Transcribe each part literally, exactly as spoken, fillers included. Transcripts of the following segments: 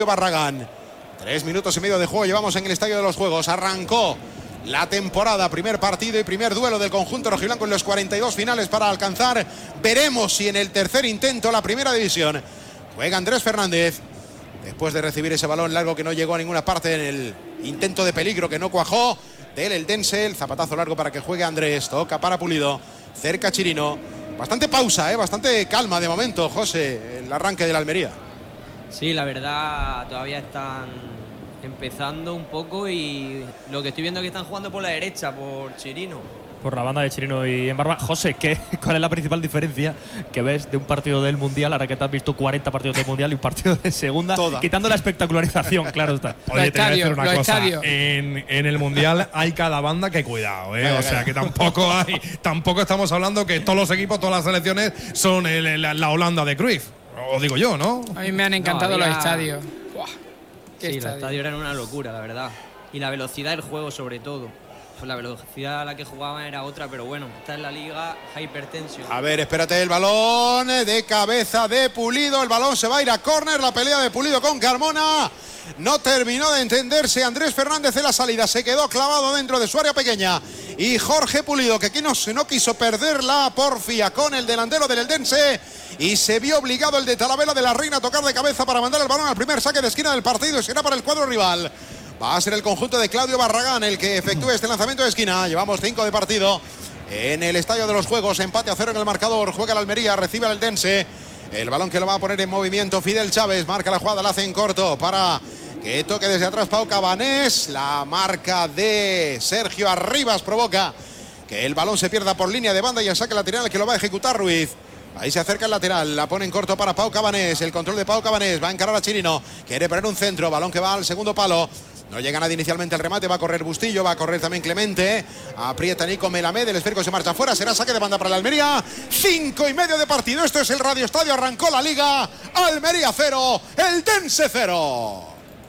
Barragán. Tres minutos y medio de juego llevamos en el Estadio de los Juegos. Arrancó la temporada, primer partido y primer duelo del conjunto rojiblanco en los cuarenta y dos finales para alcanzar. Veremos si en el tercer intento la primera división juega Andrés Fernández. Después de recibir ese balón largo que no llegó a ninguna parte en el intento de peligro que no cuajó del Eldense, el zapatazo largo para que juegue Andrés. Toca para Pulido, cerca Chirino. Bastante pausa, ¿eh? Bastante calma de momento, José, el arranque de la Almería. Sí, la verdad, todavía están empezando un poco y lo que estoy viendo es que están jugando por la derecha, por Chirino. Por la banda de Chirino y en Barba. José, ¿qué, ¿cuál es la principal diferencia que ves de un partido del Mundial, ahora que te has visto cuarenta partidos del Mundial y un partido de segunda? Toda. Quitando la espectacularización, claro está. Oye, te voy a decir una los cosa. estadios. En, en el Mundial hay cada banda que cuidado, ¿eh? Venga, O sea, venga. que tampoco hay, tampoco estamos hablando que todos los equipos, todas las selecciones son el- la, la Holanda de Cruyff. Os digo yo, ¿no? A mí me han encantado No, había- los estadios. Buah, qué Sí, los estadio. estadios eran una locura, la verdad. Y la velocidad del juego, sobre todo. Pues la velocidad a la que jugaban era otra, pero bueno, esta es la liga Hypertension. A ver, espérate, el balón de cabeza de Pulido. El balón se va a ir a córner. La pelea de Pulido con Carmona. No terminó de entenderse Andrés Fernández en la salida. Se quedó clavado dentro de su área pequeña. Y Jorge Pulido, que aquí no, no quiso perder la porfía con el delantero del Eldense. Y se vio obligado el de Talavera de la Reina a tocar de cabeza para mandar el balón al primer saque de esquina del partido. Y será para el cuadro rival. Va a ser el conjunto de Claudio Barragán el que efectúe este lanzamiento de esquina. Llevamos cinco de partido en el Estadio de los Juegos. Empate a cero en el marcador. Juega el Almería, recibe al Eldense. El balón que lo va a poner en movimiento Fidel Chávez. Marca la jugada, la hace en corto para que toque desde atrás Pau Cabanés. La marca de Sergio Arribas provoca que el balón se pierda por línea de banda y el saque lateral que lo va a ejecutar Ruiz. Ahí se acerca el lateral, la pone en corto para Pau Cabanés. El control de Pau Cabanés, va a encarar a Chirino. Quiere poner un centro, balón que va al segundo palo. No llega nadie inicialmente al remate, va a correr Bustillo, va a correr también Clemente. Aprieta Nico Melamed, el esférico se marcha fuera, será saque de banda para la Almería. Cinco y medio de partido, esto es el Radio Estadio, arrancó la Liga. Almería cero, Eldense cero.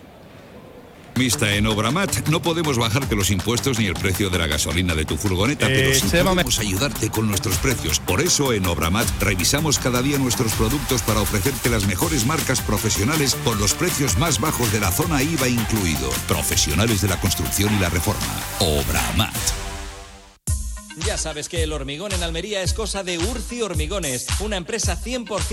Vista en Obramat, no podemos bajarte los impuestos ni el precio de la gasolina de tu furgoneta, Eh, pero sí Seba, me- podemos ayudarte con nuestros precios. Por eso en Obramat revisamos cada día nuestros productos para ofrecerte las mejores marcas profesionales con los precios más bajos de la zona I V A incluido. Profesionales de la construcción y la reforma. Obramat. Ya sabes que el hormigón en Almería es cosa de Urci Hormigones, una empresa cien por ciento